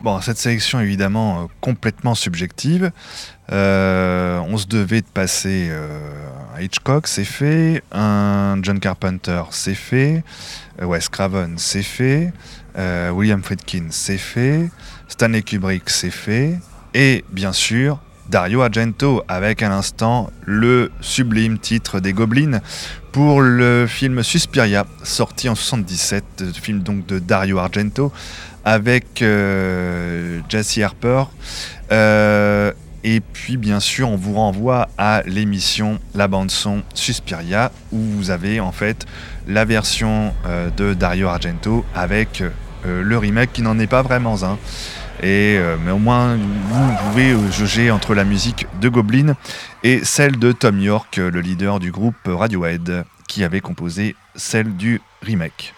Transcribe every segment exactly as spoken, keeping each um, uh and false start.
Bon, cette sélection évidemment euh, complètement subjective. Euh, on se devait de passer euh, un Hitchcock, c'est fait. Un John Carpenter, c'est fait. Euh, Wes Craven, c'est fait. Euh, William Friedkin, c'est fait. Stanley Kubrick, c'est fait. Et bien sûr, Dario Argento, avec à l'instant le sublime titre des Gobelins pour le film Suspiria, sorti en soixante-dix-sept, film donc de Dario Argento, avec euh, Jesse Harper. Euh, et puis bien sûr, on vous renvoie à l'émission La bande-son Suspiria, où vous avez en fait la version euh, de Dario Argento avec euh, le remake qui n'en est pas vraiment un. Et, euh, mais au moins, vous pouvez euh, jauger entre la musique de Goblin et celle de Tom York, le leader du groupe Radiohead, qui avait composé celle du remake.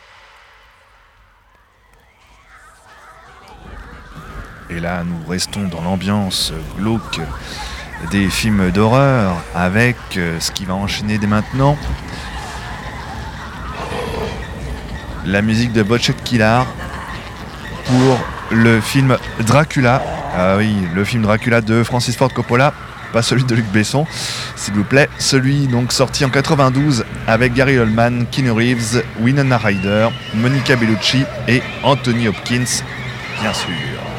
Et là, nous restons dans l'ambiance glauque des films d'horreur avec euh, ce qui va enchaîner dès maintenant. La musique de Butch Killar pour le film Dracula. Ah oui, le film Dracula de Francis Ford Coppola, pas celui de Luc Besson, s'il vous plaît. Celui donc sorti en quatre-vingt-douze avec Gary Oldman, Keanu Reeves, Winona Ryder, Monica Bellucci et Anthony Hopkins, bien sûr.